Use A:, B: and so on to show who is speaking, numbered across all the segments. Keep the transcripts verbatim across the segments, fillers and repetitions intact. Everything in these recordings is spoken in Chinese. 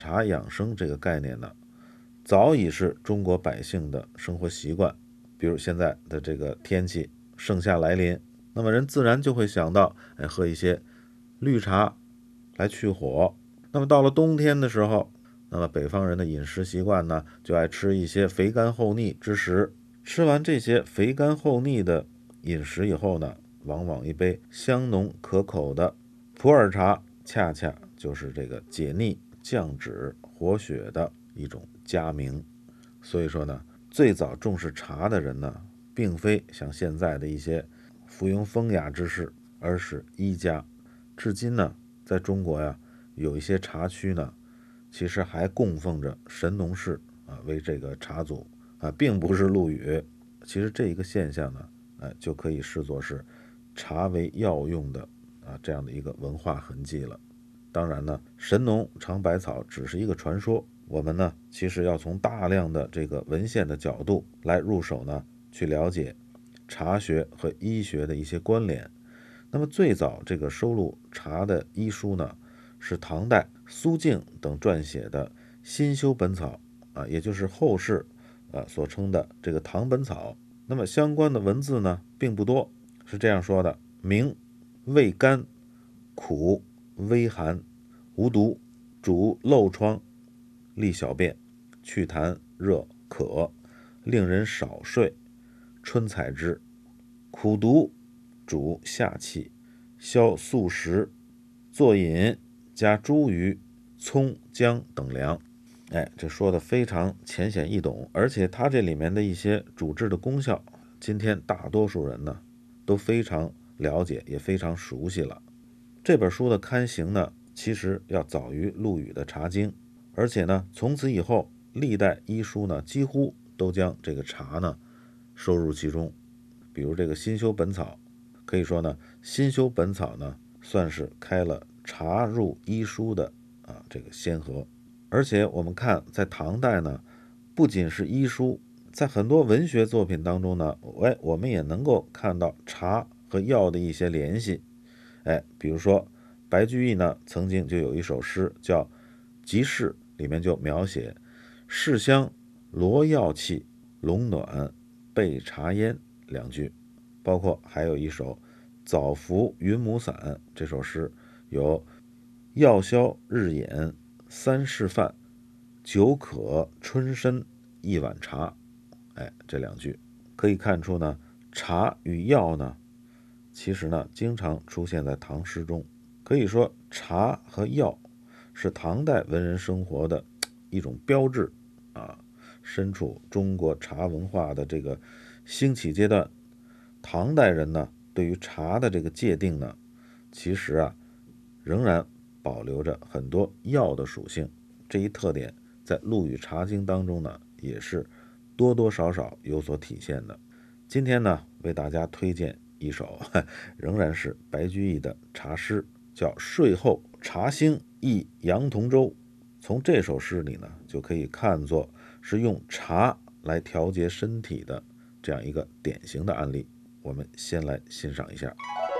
A: 茶养生这个概念呢，早已是中国百姓的生活习惯。比如现在的这个天气盛夏来临，那么人自然就会想到，哎，喝一些绿茶来去火。那么到了冬天的时候，那么北方人的饮食习惯呢，就爱吃一些肥甘厚腻之食。吃完这些肥甘厚腻的饮食以后呢，往往一杯香浓可口的普洱茶，恰恰就是这个解腻降脂活血的一种佳名。所以说呢，最早重视茶的人呢，并非像现在的一些附庸风雅之士，而是医家。至今呢，在中国呀，有一些茶区呢，其实还供奉着神农氏啊为这个茶祖啊，并不是陆羽。其实这一个现象呢，呃，就可以视作是茶为药用的啊这样的一个文化痕迹了。当然呢，神农尝百草只是一个传说，我们呢其实要从大量的这个文献的角度来入手呢，去了解茶学和医学的一些关联。那么最早这个收录茶的医书呢，是唐代苏敬等撰写的《新修本草》啊，也就是后世啊所称的这个唐本草。那么相关的文字呢并不多，是这样说的：名味甘，苦，微寒，无毒，主漏疮，利小便，祛痰热渴，令人少睡，春采之。苦毒，主下气，消宿食，作饮，加茱萸、葱、姜等凉。哎，这说的非常浅显易懂，而且它这里面的一些主治的功效，今天大多数人呢都非常了解，也非常熟悉了。这本书的刊行呢，其实要早于陆羽的《茶经》，而且呢，从此以后，历代医书呢，几乎都将这个茶呢收入其中。比如这个《新修本草》，可以说呢，《新修本草》呢，算是开了茶入医书的啊这个先河。而且我们看，在唐代呢，不仅是医书，在很多文学作品当中呢，哎，我们也能够看到茶和药的一些联系。哎，比如说白居易呢，曾经就有一首诗叫《集市》，里面就描写市香罗药气，龙暖备茶烟两句。包括还有一首《早服云母散》，这首诗有药消日饮三事饭，酒渴春深一碗茶。哎，这两句可以看出呢，茶与药呢，其实呢经常出现在唐诗中。可以说茶和药是唐代文人生活的一种标志啊。身处中国茶文化的这个兴起阶段，唐代人呢对于茶的这个界定呢，其实啊仍然保留着很多药的属性。这一特点在陆羽《茶经》当中呢也是多多少少有所体现的。今天呢为大家推荐一首仍然是白居易的茶诗，叫《睡后茶兴忆杨同洲》。从这首诗里呢，就可以看作是用茶来调节身体的这样一个典型的案例。我们先来欣赏一下。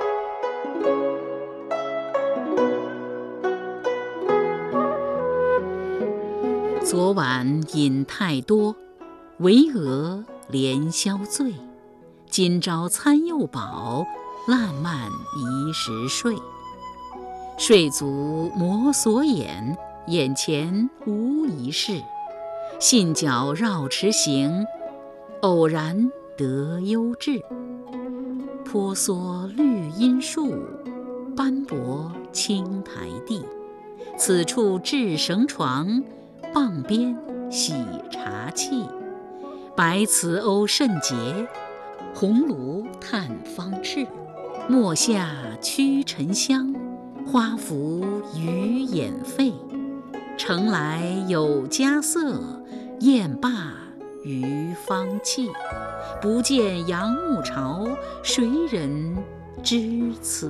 B: 昨晚饮太多，惟额连宵醉。今朝餐又饱，烂漫宜时睡。睡足摩挲眼，眼前无一事。信脚绕池行，偶然得幽致。婆娑绿荫树，斑驳青苔地。此处置绳床，傍边洗茶器。白瓷瓯甚洁，红炉炭方炽。墨下驱尘香，花服余眼沸。盛来有佳色，宴罢余芳气。不见杨暮潮，谁人知此